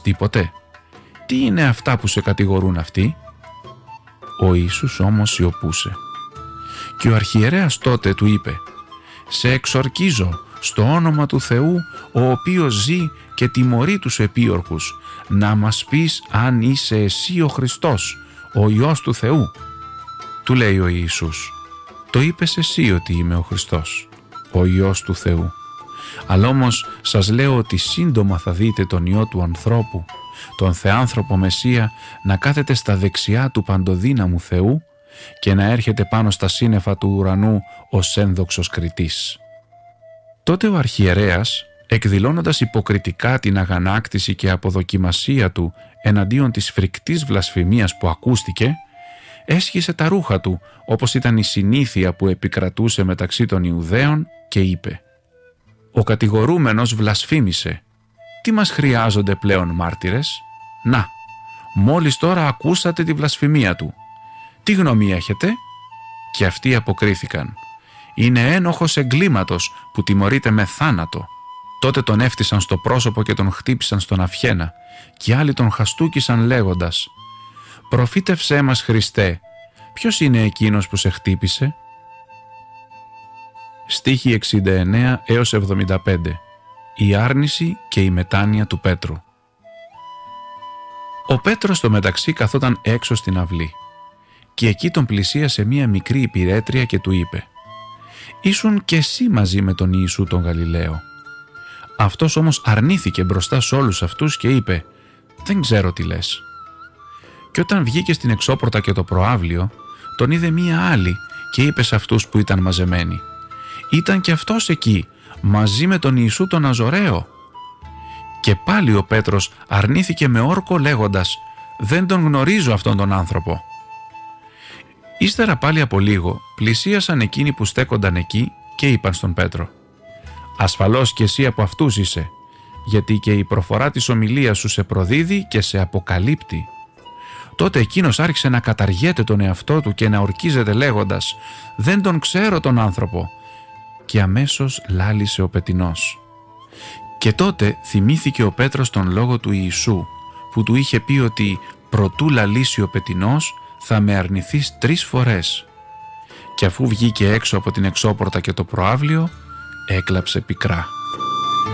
Τίποτε. Τι είναι αυτά που σε κατηγορούν αυτοί? Ο Ιησούς όμως σιωπούσε. Και ο αρχιερέας τότε του είπε: «Σε εξορκίζω στο όνομα του Θεού, ο οποίος ζει και τιμωρεί τους επίορκους, να μας πεις αν είσαι εσύ ο Χριστός, ο Υιός του Θεού». Του λέει ο Ιησούς: «Το είπες εσύ ότι είμαι ο Χριστός, ο Υιός του Θεού. Αλλά όμως σας λέω ότι σύντομα θα δείτε τον Υιό του ανθρώπου, τον Θεάνθρωπο Μεσσία, να κάθεται στα δεξιά του παντοδύναμου Θεού και να έρχεται πάνω στα σύννεφα του ουρανού ως ένδοξος κριτής». Τότε ο αρχιερέας, εκδηλώνοντας υποκριτικά την αγανάκτηση και αποδοκιμασία του εναντίον της φρικτής βλασφημίας που ακούστηκε, έσχισε τα ρούχα του, όπως ήταν η συνήθεια που επικρατούσε μεταξύ των Ιουδαίων, και είπε: «Ο κατηγορούμενος βλασφήμισε. Τι μας χρειάζονται πλέον μάρτυρες? Να, μόλις τώρα ακούσατε τη βλασφημία του. Τι γνώμη έχετε?» Και αυτοί αποκρίθηκαν: «Είναι ένοχος εγκλήματος που τιμωρείται με θάνατο». Τότε τον έφτισαν στο πρόσωπο και τον χτύπησαν στον αυχένα, και άλλοι τον χαστούκισαν λέγοντας: «Προφήτευσέ μας, Χριστέ, ποιος είναι εκείνος που σε χτύπησε?» Στίχοι 69 έως 75. Η άρνηση και η μετάνοια του Πέτρου. Ο Πέτρος στο μεταξύ καθόταν έξω στην αυλή, και εκεί τον πλησίασε μία μικρή υπηρέτρια και του είπε: «Ήσουν και εσύ μαζί με τον Ιησού τον Γαλιλαίο». Αυτός όμως αρνήθηκε μπροστά σε όλους αυτούς και είπε: «Δεν ξέρω τι λες». Και όταν βγήκε στην εξώπορτα και το προαύλιο, τον είδε μία άλλη και είπε σε αυτούς που ήταν μαζεμένοι: «Ήταν και αυτός εκεί, μαζί με τον Ιησού τον Ναζωραίο». Και πάλι ο Πέτρος αρνήθηκε με όρκο λέγοντας: «Δεν τον γνωρίζω αυτόν τον άνθρωπο». Ύστερα πάλι από λίγο πλησίασαν εκείνοι που στέκονταν εκεί και είπαν στον Πέτρο: «Ασφαλώς και εσύ από αυτούς είσαι, γιατί και η προφορά της ομιλίας σου σε προδίδει και σε αποκαλύπτει». Τότε εκείνος άρχισε να καταργέται τον εαυτό του και να ορκίζεται λέγοντας: «Δεν τον ξέρω τον άνθρωπο». Και αμέσως λάλησε ο πετεινός. Και τότε θυμήθηκε ο Πέτρος τον λόγο του Ιησού, που του είχε πει ότι «προτού λαλήσει ο πετεινός θα με αρνηθείς 3 φορές». Και αφού βγήκε έξω από την εξώπορτα και το προαύλιο, έκλαψε πικρά.